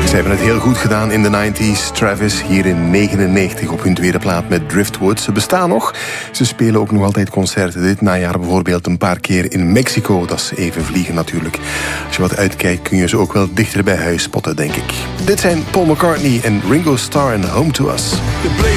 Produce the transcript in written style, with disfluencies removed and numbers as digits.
Ze hebben het heel goed gedaan in de 90s. Travis hier in 99 op hun tweede plaat met Driftwood. Ze bestaan nog. Ze spelen ook nog altijd concerten. Dit najaar bijvoorbeeld een paar keer in Mexico. Dat is even vliegen natuurlijk. Als je wat uitkijkt kun je ze ook wel dichter bij huis spotten, denk ik. Dit zijn Paul McCartney en Ringo Starr en Home to Us.